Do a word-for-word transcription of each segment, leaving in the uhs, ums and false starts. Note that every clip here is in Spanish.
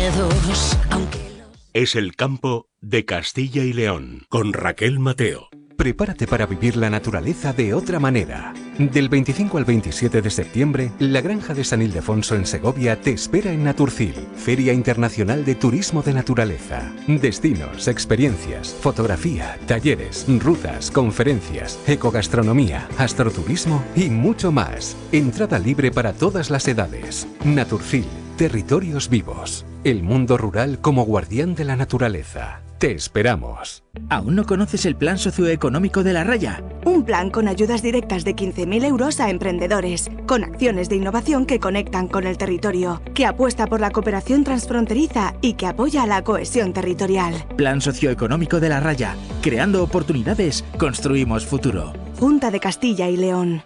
miedos, aunque... Es el campo de Castilla y León, con Raquel Mateo. Prepárate para vivir la naturaleza de otra manera. Del veinticinco al veintisiete de septiembre, la Granja de San Ildefonso en Segovia te espera en Naturcil, Feria Internacional de Turismo de Naturaleza. Destinos, experiencias, fotografía, talleres, rutas, conferencias, ecogastronomía, astroturismo y mucho más. Entrada libre para todas las edades. Naturcil, territorios vivos. El mundo rural como guardián de la naturaleza. Te esperamos. ¿Aún no conoces el Plan Socioeconómico de La Raya? Un plan con ayudas directas de quince mil euros a emprendedores, con acciones de innovación que conectan con el territorio, que apuesta por la cooperación transfronteriza y que apoya la cohesión territorial. Plan Socioeconómico de La Raya. Creando oportunidades, construimos futuro. Junta de Castilla y León.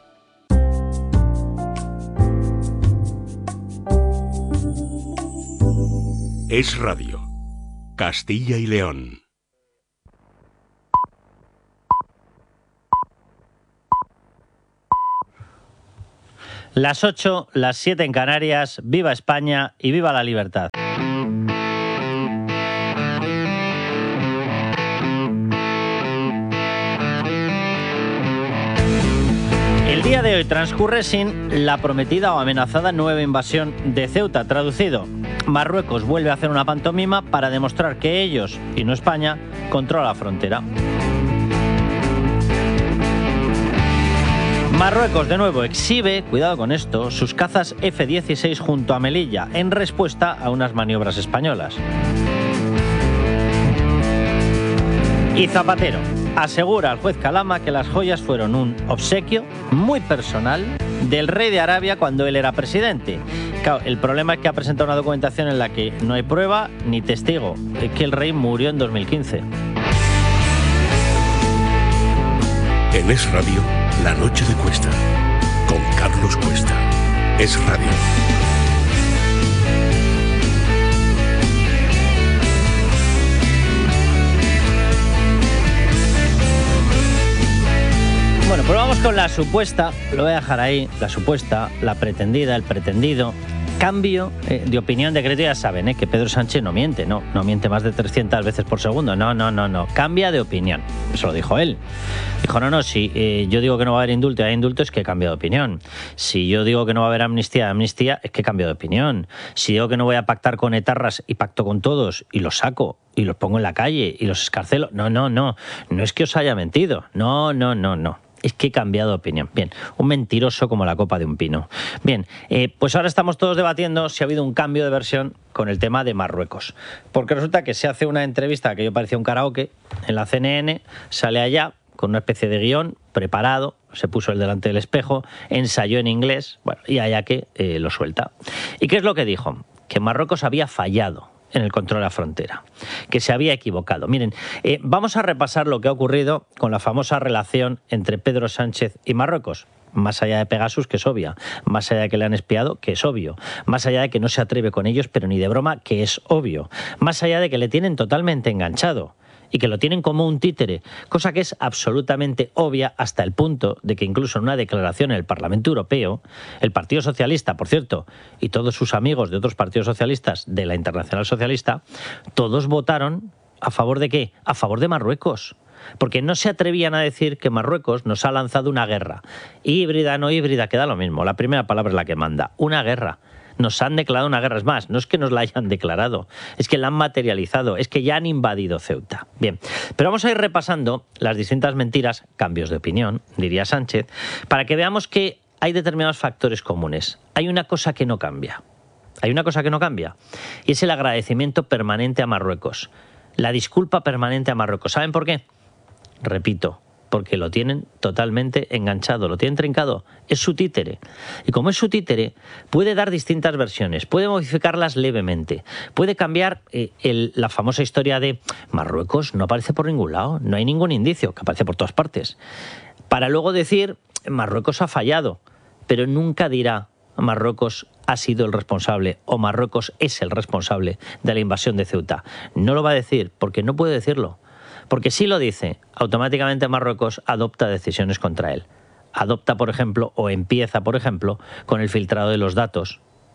Es Radio. Castilla y León. Las ocho, las siete en Canarias. Viva España y viva la libertad. El día de hoy transcurre sin la prometida o amenazada nueva invasión de Ceuta. Traducido, Marruecos vuelve a hacer una pantomima para demostrar que ellos, y no España, controlan la frontera. Marruecos de nuevo exhibe, cuidado con esto, sus cazas F dieciséis junto a Melilla en respuesta a unas maniobras españolas. Y Zapatero asegura al juez Calama que las joyas fueron un obsequio muy personal del rey de Arabia cuando él era presidente. Claro, el problema es que ha presentado una documentación en la que no hay prueba ni testigo. Es que el rey murió en dos mil quince. En Es Radio, La Noche de Cuesta, con Carlos Cuesta. Es Radio. Bueno, pues vamos con la supuesta, lo voy a dejar ahí, la supuesta, la pretendida, el pretendido cambio eh, de opinión de Decreto. Ya saben eh, que Pedro Sánchez no miente, no, no miente más de trescientas veces por segundo, no, no, no, no, cambia de opinión, eso lo dijo él. Dijo, no, no, si eh, yo digo que no va a haber indulto y hay indulto es que he cambiado de opinión. Si yo digo que no va a haber amnistía, amnistía, es que he cambiado de opinión. Si digo que no voy a pactar con etarras y pacto con todos y los saco y los pongo en la calle y los escarcelo, no, no, no, no es que os haya mentido, no, no, no, no. Es que he cambiado de opinión. Bien, un mentiroso como la copa de un pino. Bien, eh, pues ahora estamos todos debatiendo si ha habido un cambio de versión con el tema de Marruecos. Porque resulta que se hace una entrevista que yo parecía un karaoke en la C N N, sale allá con una especie de guión preparado, se puso el delante del espejo, ensayó en inglés, bueno, y allá que eh, lo suelta. ¿Y qué es lo que dijo? Que Marruecos había fallado en el control de la frontera, que se había equivocado. Miren, eh, vamos a repasar lo que ha ocurrido con la famosa relación entre Pedro Sánchez y Marruecos. Más allá de Pegasus, que es obvia, más allá de que le han espiado, que es obvio, más allá de que no se atreve con ellos, pero ni de broma, que es obvio, más allá de que le tienen totalmente enganchado y que lo tienen como un títere, cosa que es absolutamente obvia hasta el punto de que incluso en una declaración en el Parlamento Europeo, el Partido Socialista, por cierto, y todos sus amigos de otros partidos socialistas de la Internacional Socialista, todos votaron ¿a favor de qué? A favor de Marruecos. Porque no se atrevían a decir que Marruecos nos ha lanzado una guerra. Híbrida, no híbrida, queda lo mismo. La primera palabra es la que manda. Una guerra. Nos han declarado una guerra. Es más, no es que nos la hayan declarado, es que la han materializado, es que ya han invadido Ceuta. Bien, pero vamos a ir repasando las distintas mentiras, cambios de opinión, diría Sánchez, para que veamos que hay determinados factores comunes. Hay una cosa que no cambia. Hay una cosa que no cambia. Y es el agradecimiento permanente a Marruecos. La disculpa permanente a Marruecos. ¿Saben por qué? Repito, porque lo tienen totalmente enganchado, lo tienen trincado, es su títere. Y como es su títere, puede dar distintas versiones, puede modificarlas levemente, puede cambiar eh, el, la famosa historia de Marruecos no aparece por ningún lado, no hay ningún indicio, que aparece por todas partes, para luego decir Marruecos ha fallado, pero nunca dirá Marruecos ha sido el responsable o Marruecos es el responsable de la invasión de Ceuta. No lo va a decir porque no puede decirlo. Porque si lo dice, automáticamente Marruecos adopta decisiones contra él. Adopta, por ejemplo, o empieza, por ejemplo, con el filtrado de los datos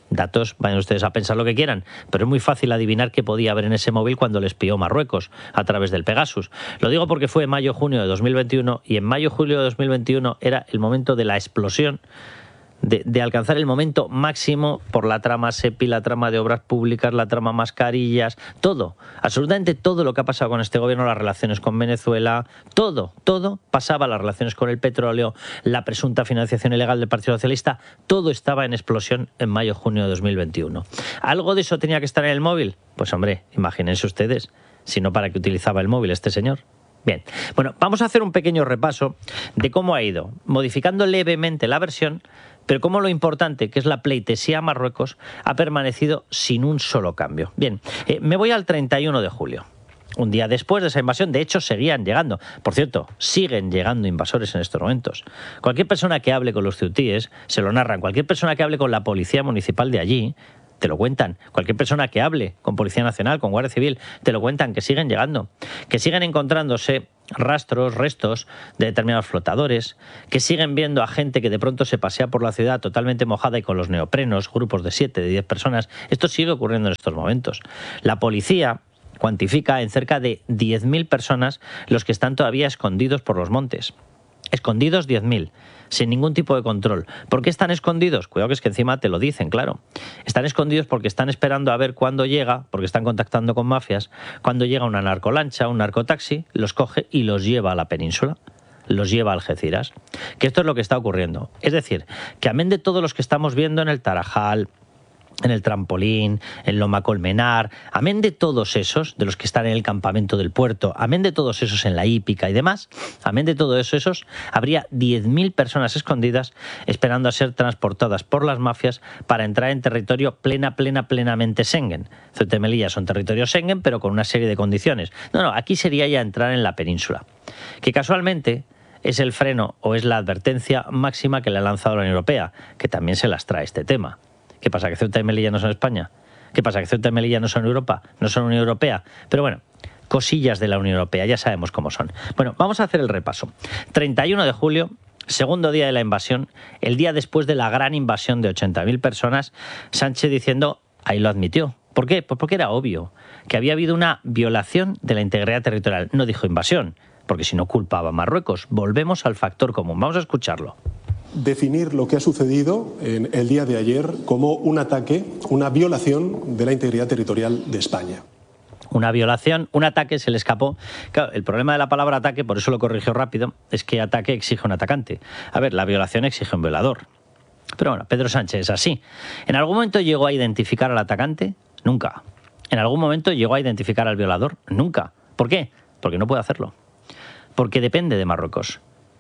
Datos, vayan ustedes a pensar lo que quieran, pero es muy fácil adivinar qué podía haber en ese móvil cuando le espió Marruecos a través del Pegasus. Lo digo porque fue en mayo-junio de dos mil veintiuno y en mayo-julio de dos mil veintiuno era el momento de la explosión, de, de alcanzar el momento máximo por la trama SEPI, la trama de obras públicas, la trama mascarillas, todo, absolutamente todo lo que ha pasado con este gobierno, las relaciones con Venezuela, todo, todo pasaba, las relaciones con el petróleo, la presunta financiación ilegal del Partido Socialista, todo estaba en explosión en mayo-junio de dos mil veintiuno. ¿Algo de eso tenía que estar en el móvil? Pues hombre, imagínense ustedes, si no, ¿para qué utilizaba el móvil este señor? Bien, bueno, vamos a hacer un pequeño repaso de cómo ha ido modificando levemente la versión, pero cómo lo importante, que es la pleitesía a Marruecos, ha permanecido sin un solo cambio. Bien, eh, me voy al treinta y uno de julio. Un día después de esa invasión, de hecho, seguían llegando. Por cierto, siguen llegando invasores en estos momentos. Cualquier persona que hable con los ceutíes se lo narran. Cualquier persona que hable con la policía municipal de allí te lo cuentan. Cualquier persona que hable con Policía Nacional, con Guardia Civil, te lo cuentan, que siguen llegando, que siguen encontrándose rastros, restos de determinados flotadores, que siguen viendo a gente que de pronto se pasea por la ciudad totalmente mojada y con los neoprenos, grupos de siete, de diez personas. Esto sigue ocurriendo en estos momentos. La policía cuantifica en cerca de diez mil personas los que están todavía escondidos por los montes. Escondidos diez mil, sin ningún tipo de control. ¿Por qué están escondidos? Cuidado que es que encima te lo dicen, claro. Están escondidos porque están esperando a ver cuándo llega, porque están contactando con mafias, cuando llega una narcolancha, un narcotaxi, los coge y los lleva a la península, los lleva a Algeciras. Que esto es lo que está ocurriendo. Es decir, que amén de todos los que estamos viendo en el Tarajal, en el Trampolín, en Loma Colmenar, amén de todos esos, de los que están en el campamento del puerto, amén de todos esos en la hípica y demás, amén de todos eso, esos, habría diez mil personas escondidas esperando a ser transportadas por las mafias para entrar en territorio plena, plena, plenamente Schengen. Ceuta y Melilla son territorio Schengen, pero con una serie de condiciones. No, no, aquí sería ya entrar en la península, que casualmente es el freno o es la advertencia máxima que le ha lanzado la Unión Europea, que también se las trae este tema. ¿Qué pasa? ¿Que Ceuta y Melilla no son España? ¿Qué pasa? ¿Que Ceuta y Melilla no son Europa? ¿No son Unión Europea? Pero bueno, cosillas de la Unión Europea, ya sabemos cómo son. Bueno, vamos a hacer el repaso. treinta y uno de julio, segundo día de la invasión, el día después de la gran invasión de ochenta mil personas, Sánchez diciendo, ahí lo admitió. ¿Por qué? Pues porque era obvio que había habido una violación de la integridad territorial. No dijo invasión, porque si no culpaba a Marruecos. Volvemos al factor común. Vamos a escucharlo. Definir lo que ha sucedido en el día de ayer como un ataque, una violación de la integridad territorial de España. Una violación, un ataque, se le escapó. Claro, el problema de la palabra ataque, por eso lo corrigió rápido, es que ataque exige un atacante. A ver, la violación exige un violador. Pero bueno, Pedro Sánchez es así. ¿En algún momento llegó a identificar al atacante? Nunca. ¿En algún momento llegó a identificar al violador? Nunca. ¿Por qué? Porque no puede hacerlo. Porque depende de Marruecos.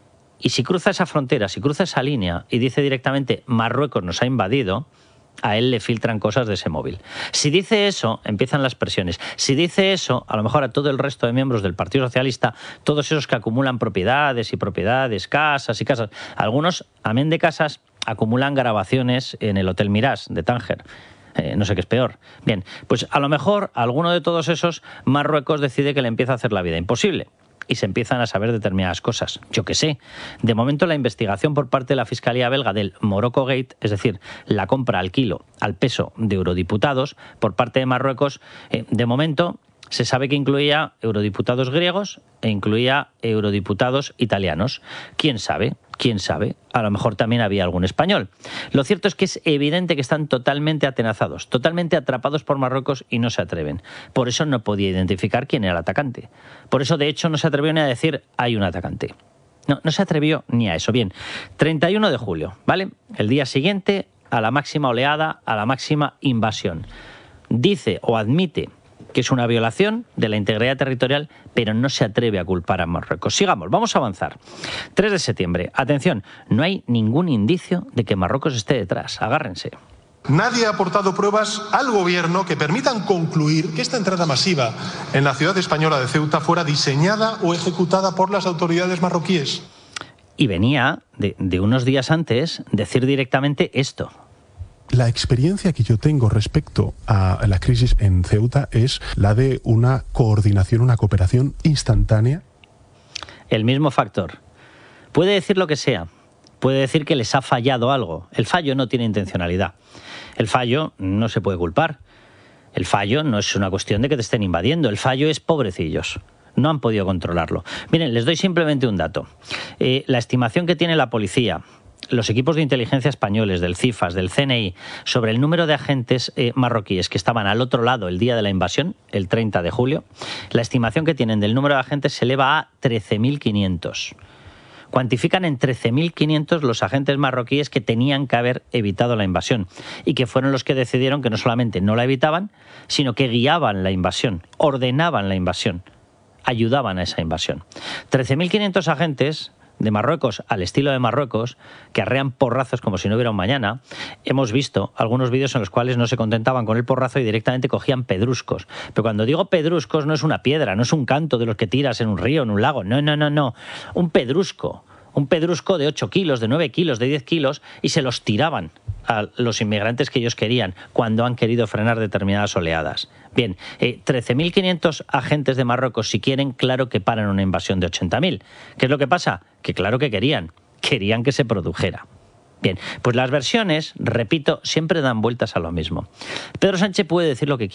Y si cruza esa frontera, si cruza esa línea y dice directamente Marruecos nos ha invadido, a él le filtran cosas de ese móvil. Si dice eso, empiezan las presiones. Si dice eso, a lo mejor a todo el resto de miembros del Partido Socialista, todos esos que acumulan propiedades y propiedades, casas y casas, algunos, amén de casas, acumulan grabaciones en el Hotel Mirage de Tánger. Eh, no sé qué es peor. Bien, pues a lo mejor a alguno de todos esos, Marruecos decide que le empieza a hacer la vida imposible. Y se empiezan a saber determinadas cosas. Yo qué sé. De momento la investigación por parte de la Fiscalía belga del Morocco Gate, es decir, la compra al kilo, al peso de eurodiputados por parte de Marruecos, eh, de momento se sabe que incluía eurodiputados griegos e incluía eurodiputados italianos. ¿Quién sabe? ¿Quién sabe? A lo mejor también había algún español. Lo cierto es que es evidente que están totalmente atenazados, totalmente atrapados por Marruecos y no se atreven. Por eso no podía identificar quién era el atacante. Por eso, de hecho, no se atrevió ni a decir hay un atacante. No, no se atrevió ni a eso. Bien, treinta y uno de julio, ¿vale? El día siguiente a la máxima oleada, a la máxima invasión. Dice o admite que es una violación de la integridad territorial, pero no se atreve a culpar a Marruecos. Sigamos, vamos a avanzar. tres de septiembre. Atención, no hay ningún indicio de que Marruecos esté detrás. Agárrense. Nadie ha aportado pruebas al gobierno que permitan concluir que esta entrada masiva en la ciudad española de Ceuta fuera diseñada o ejecutada por las autoridades marroquíes. Y venía de, de unos días antes decir directamente esto. La experiencia que yo tengo respecto a la crisis en Ceuta es la de una coordinación, una cooperación instantánea. El mismo factor. Puede decir lo que sea. Puede decir que les ha fallado algo. El fallo no tiene intencionalidad. El fallo no se puede culpar. El fallo no es una cuestión de que te estén invadiendo. El fallo es pobrecillos. No han podido controlarlo. Miren, les doy simplemente un dato. Eh, la estimación que tiene la policía, los equipos de inteligencia españoles, del CIFAS, del C N I, sobre el número de agentes eh, marroquíes que estaban al otro lado el día de la invasión, el treinta de julio, la estimación que tienen del número de agentes se eleva a trece mil quinientos. Cuantifican en trece mil quinientos los agentes marroquíes que tenían que haber evitado la invasión y que fueron los que decidieron que no solamente no la evitaban, sino que guiaban la invasión, ordenaban la invasión, ayudaban a esa invasión. trece mil quinientos agentes de Marruecos, al estilo de Marruecos, que arrean porrazos como si no hubiera un mañana. Hemos visto algunos vídeos en los cuales no se contentaban con el porrazo y directamente cogían pedruscos. Pero cuando digo pedruscos no es una piedra, no es un canto de los que tiras en un río, en un lago. No, no, no, no. Un pedrusco. Un pedrusco de ocho kilos, de nueve kilos, de diez kilos, y se los tiraban a los inmigrantes que ellos querían cuando han querido frenar determinadas oleadas. Bien, eh, trece mil quinientos agentes de Marruecos, si quieren, claro que paran una invasión de ochenta mil. ¿Qué es lo que pasa? Que claro que querían, querían que se produjera. Bien, pues las versiones, repito, siempre dan vueltas a lo mismo. Pedro Sánchez puede decir lo que quiera.